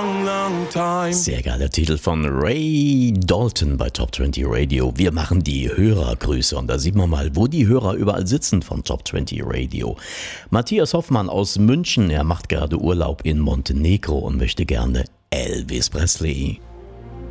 long, long time. Sehr geiler Titel von Ray Dalton bei Top 20 Radio. Wir machen die Hörergrüße und da sieht man mal, wo die Hörer überall sitzen von Top 20 Radio. Matthias Hoffmann aus München, er macht gerade Urlaub in Montenegro und möchte gerne Elvis Presley.